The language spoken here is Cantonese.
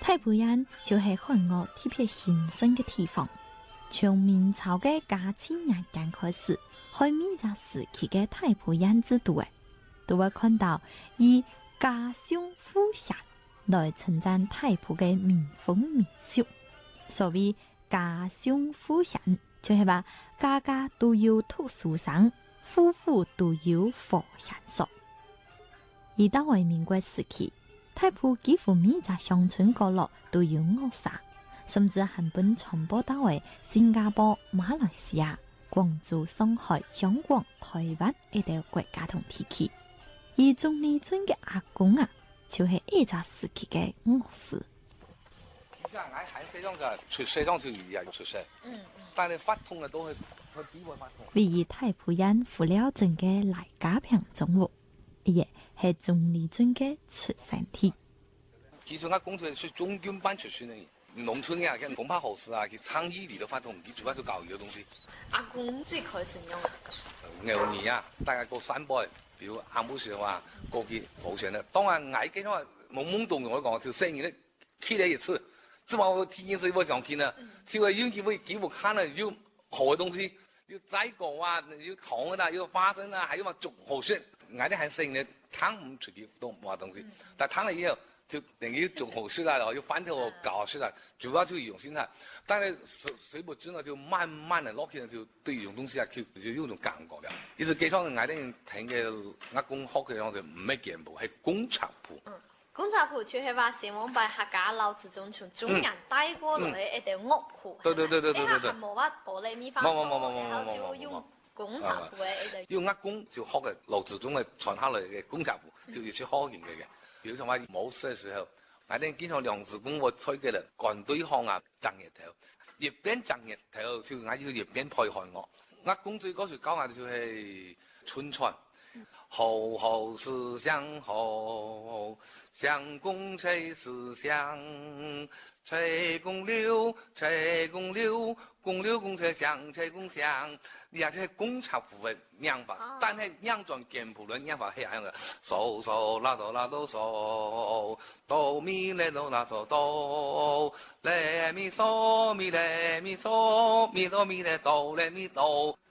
太浦庵就是汉乐特别兴盛的地方。从明朝的嘉庆年间开始，开明这时期的太浦庵制度都会看到以家乡富闲来称赞太浦的民风民俗。所谓家乡富闲，就是话家家都有读书生，户户都有佛像所。而到为民国时期，太浦几乎每个乡村角落都有乐xã，甚至还本传播到为新加坡、马来西亚、广州、上海、香港、台湾一啲国家同地区。而钟立尊嘅阿公就是一个时期嘅乐師。 而家喺西裝就出西裝條魚又出世，但係發通嘅都係佢點會發通？ 位於太浦庵傅寮鎮嘅賴家坪中屋，亦係鐘立尊嘅出生地。 其實我工作係中專班出身嘅，農村嘅跟風拍好事佢倡議你都發通，佢主要就教育嘅東西。 阿公最開始用牛年大家過山坡，比如啱冇時話過去浮上啦。當然矮嘅話懵懵懂懂，我講就生意咧起嚟一次。只話我天生我想見啦，只係遠見會幾部看了有好嘅東西，有齋果有糖有花生還有嘛種好食。俺哋還生呢糖唔出去都冇東西，但糖了以後就等於種好食啦，然後又翻頭搞食啦，主要就一種心態。但係誰不知呢，就慢慢的落去就對一種東西就有種感覺了。其實基礎俺哋聽嘅阿公學嘅樣就唔係劍譜，係工廠譜。 工廠譜就是話先往拜客家老子中從中人帶過來一條樂譜， 對， 係冇話玻璃米飯多，然後就用工廠譜嘅一條。 因為阿公就學嘅老子中嘅傳下來嘅工廠譜，就要去學嘅嘅。比如說話冇事嘅時候，我哋經常兩子公我吹嘅啦，幹對方爭日頭，一邊爭日頭就我要一邊配合我。阿公最嗰時教我就係春傳。好好思想好，相公吹思想，吹公溜，吹公溜，公溜公吹响，吹公响。你睇係工廠部分釀法，但係釀轉劍譜嘅釀法係咁嘅，嗦嗦啦嗦啦哆嗦，哆咪來哆啦嗦哆，來咪嗦咪來咪嗦，咪哆咪來哆來咪哆。